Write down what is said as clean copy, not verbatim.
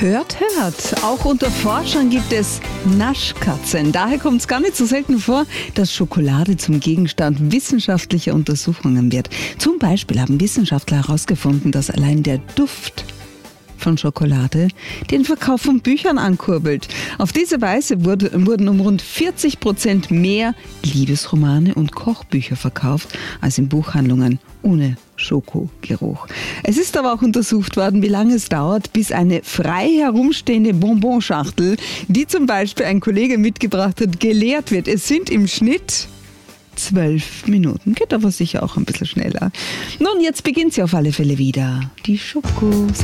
Hört, hört. Auch unter Forschern gibt es Naschkatzen. Daher kommt es gar nicht so selten vor, dass Schokolade zum Gegenstand wissenschaftlicher Untersuchungen wird. Zum Beispiel haben Wissenschaftler herausgefunden, dass allein der Duft von Schokolade den Verkauf von Büchern ankurbelt. Auf diese Weise wurden um rund 40% mehr Liebesromane und Kochbücher verkauft als in Buchhandlungen ohne Schokogeruch. Es ist aber auch untersucht worden, wie lange es dauert, bis eine frei herumstehende Bonbonschachtel, die zum Beispiel ein Kollege mitgebracht hat, geleert wird. Es sind im Schnitt 12 Minuten. Geht aber sicher auch ein bisschen schneller. Nun, jetzt beginnt sie auf alle Fälle wieder. Die Schoko.